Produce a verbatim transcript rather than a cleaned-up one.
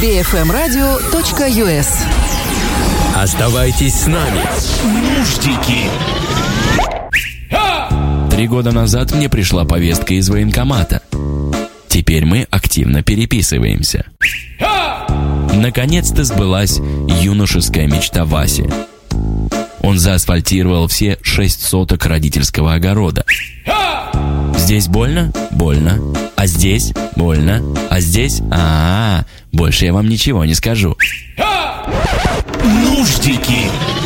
би эф эм радио точка ю эс. Оставайтесь с нами. Нуждики. Три года назад мне пришла повестка из военкомата. Теперь мы активно переписываемся. Наконец-то сбылась юношеская мечта Васи. Он заасфальтировал все шесть соток родительского огорода. Здесь больно? Больно. А здесь? Больно. А здесь? А-а-а. Больше я вам ничего не скажу. Нуждики.